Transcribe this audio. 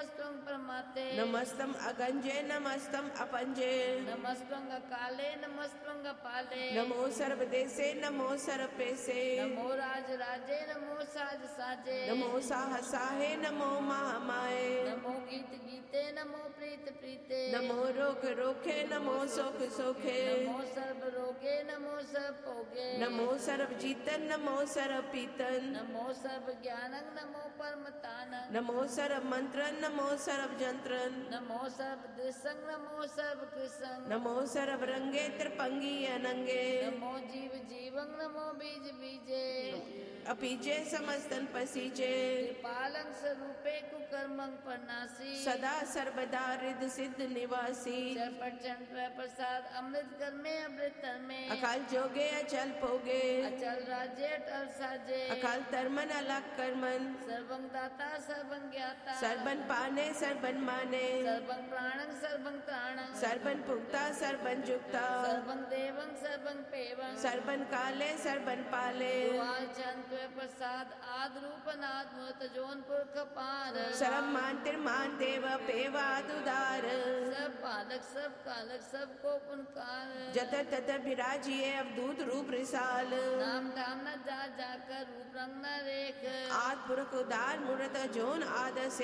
नमस्त्वं परमाते नमस्तम अगंजे नमस्तम अपंजे नमस्त्वं अकाले नमस्त्वं अपाले नमो सर्वदेशे नमो सर्वपेसे नमो राज राजे नमो साज साजे नमो साहसाहे नमो महामाए नमो गीत गीते नमो प्रीत प्रीते नमो रोग रोखे नमो सोख सोखे नमो सर्व रोगे नमो सर्व भोगे नमो सर्व जीतन नमो सर्व पीतन नमो सर्व ज्ञानं नमो परमतानं नमो सर्व मंत्रन नमो सर्व जंत्रन नमो सर्व दृशं नमो सर्व कृशं नमो सर्व रंगे त्रिपंगी अनंगे नमो जीव जीवं नमो बीज बीजे अपीजे समस्तन पसीजे कृपालं स्वरूपे कुकर्मं परनासी सदा सर्वदा रिद्ध सिद्ध निवासी चरपट प्रसाद अमृत कर्मे अमृत तर्मे अकाल जोगे अचल पोगे अचल राज्य अटल साजे अकाल तरमन अलग कर्मन सर्वं दाता सर्वं ज्ञाता सर्वन पाने सर्वन माने सर्वं प्राणं सर्वं त्राणं सर्वन पुक्ता सर्वन जुक्ता सर्वं देवं सर्वं पेवं सर्वन काले सर्वन पाले चंद्र प्रसाद आद रूप नाद मूर्त जौनपुर कपार सर्व मान तिरमान देव पेवादुदार सब पालक सब कालक सब को पुनकार जतर ततर विराजिए अवधूत रूप रिसाल नाम धाम न जा जाकर रूप रंग न रेख आद पुरख उदार मूर्त जोन आदर